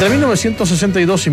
Entre 1962 y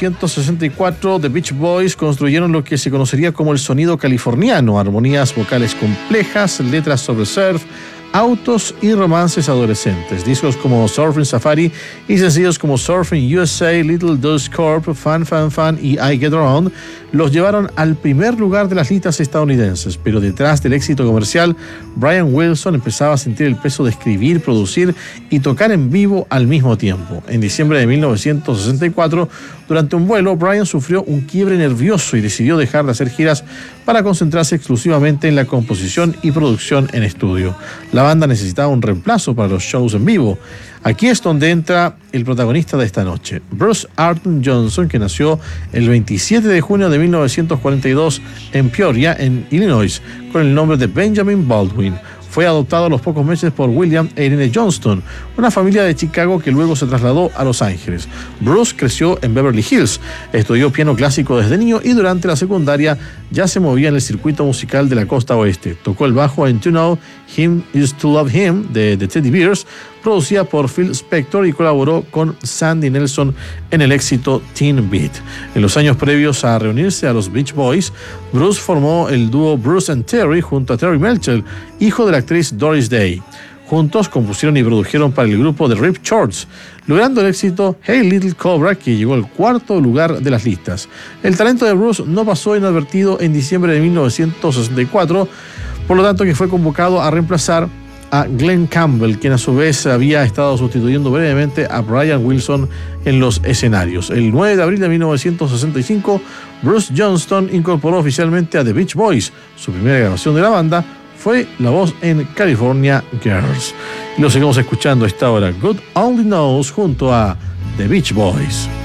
1964, The Beach Boys construyeron lo que se conocería como el sonido californiano, armonías vocales complejas, letras sobre surf, autos y romances adolescentes. Discos como Surfing Safari y sencillos como Surfing USA, Little Deuce Corp, Fun Fun Fun y I Get Around los llevaron al primer lugar de las listas estadounidenses, pero detrás del éxito comercial, Brian Wilson empezaba a sentir el peso de escribir, producir y tocar en vivo al mismo tiempo. En diciembre de 1964, durante un vuelo, Brian sufrió un quiebre nervioso y decidió dejar de hacer giras para concentrarse exclusivamente en la composición y producción en estudio. La banda necesitaba un reemplazo para los shows en vivo. Aquí es donde entra el protagonista de esta noche, Bruce Arden Johnson, que nació el 27 de junio de 1942 en Peoria, en Illinois, con el nombre de Benjamin Baldwin. Fue adoptado a los pocos meses por William e Irene Johnston, una familia de Chicago que luego se trasladó a Los Ángeles. Bruce creció en Beverly Hills, estudió piano clásico desde niño y durante la secundaria ya se movía en el circuito musical de la costa oeste. Tocó el bajo en To Know Him Is To Love Him de The Teddy Bears, producida por Phil Spector, y colaboró con Sandy Nelson en el éxito Teen Beat. En los años previos a reunirse a los Beach Boys, Bruce formó el dúo Bruce and Terry junto a Terry Melcher, hijo de la actriz Doris Day. Juntos compusieron y produjeron para el grupo The Rip Shorts, logrando el éxito Hey Little Cobra, que llegó al cuarto lugar de las listas. El talento de Bruce no pasó inadvertido en diciembre de 1964, por lo tanto que fue convocado a reemplazar a Glenn Campbell, quien a su vez había estado sustituyendo brevemente a Brian Wilson en los escenarios. El 9 de abril de 1965, Bruce Johnston incorporó oficialmente a The Beach Boys. Su primera grabación de la banda fue la voz en California Girls. Y lo seguimos escuchando a esta hora, God Only Knows, junto a The Beach Boys.